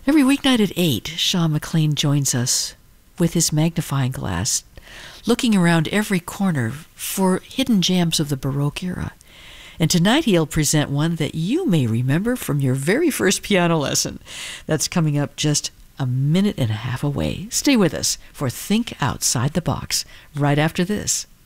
Every weeknight at 8, Sean McLean joins us with his magnifying glass, looking around every corner for hidden gems of the Baroque era. And tonight he'll present one that you may remember from your very first piano lesson. That's coming up just a minute and a half away. Stay with us for Think Outside the Box right after this.